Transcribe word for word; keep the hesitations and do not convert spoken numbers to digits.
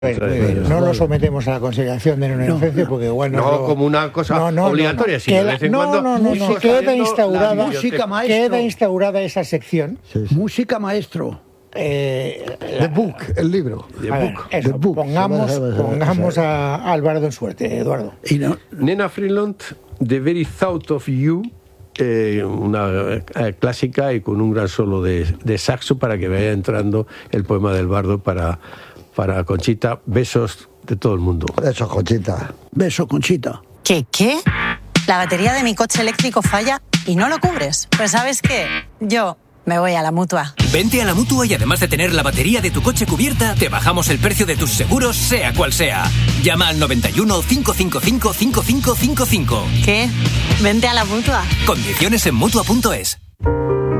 Bueno, no lo sometemos a la consideración de una inocencia, porque bueno, no lo, como una cosa no, no, obligatoria, no, no. sino Queda, de vez en no, cuando. No, no, no, no. Queda instaurada, música maestro. Queda instaurada esa sección. Sí, sí. Música maestro. Eh, The Book, el libro. The Book. Ver, eso, The book. Pongamos, pongamos a Álvaro en suerte, Eduardo. Y no. Nina Freeland, The Very Thought of You, eh, una eh, clásica y con un gran solo de, de saxo para que vaya entrando el poema del bardo para, para Conchita. Besos de todo el mundo. Besos, Conchita. Beso, Conchita. ¿Qué, qué? La batería de mi coche eléctrico falla y no lo cubres. Pues ¿sabes qué? Yo me voy a la Mutua. Vente a la Mutua y además de tener la batería de tu coche cubierta, te bajamos el precio de tus seguros, sea cual sea. Llama al noventa y uno, cinco cinco cinco, cinco cinco cinco cinco. ¿Qué? Vente a la Mutua. Condiciones en Mutua punto es.